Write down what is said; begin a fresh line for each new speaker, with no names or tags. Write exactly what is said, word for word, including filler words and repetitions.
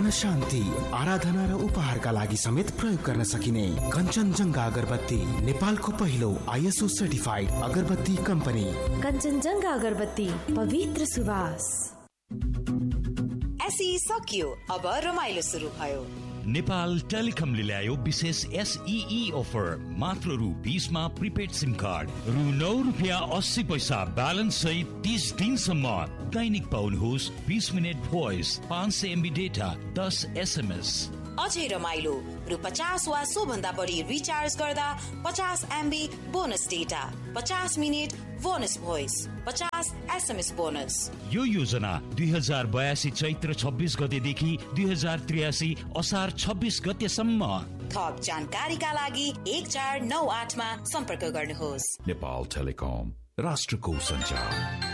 पूर्ण शान्ति, आराधना र उपहारका लागि समेत प्रयोग गर्न सकिने कञ्चनजङ्घा अगरबत्ती, नेपालको पहिलो आइएसओ सर्टिफाइड अगरबत्ती कम्पनी।
कञ्चनजङ्घा अगरबत्ती, पवित्र सुवास।
एसई सकियो, अब रमाइलो सुरु भयो।
नेपाल टेलिकमले ल्यायो विशेष एसईई अफर। मात्र रु बीसमा प्रिपेड सिम कार्ड, रु नौ रुपियाँ अस्सी पैसा ब्यालेन्स सहित तीस दिनसम्म दैनिक पाउनुहोस् बीस मिनट भोइस, पाँच सय एमबी डेटा, दस एसएमएस।
अझै रमाइलो, रु पचास वा सो भन्दा बढी रिचार्ज गर्दा पचास एमबी बोनस डेटा, पचास मिनट बोनस भोइस, पचास एसएमएस बोनस। यो
योजना दुई हजार बयासी चैत्र छब्बीस गतेदेखि दुई हजार त्रियासी असार छब्बीस गतेसम्म।
थप जानकारीका लागि एक चार नौ आठमा सम्पर्क गर्नुहोस्।
नेपाल टेलिकम, राष्ट्रको सञ्चार।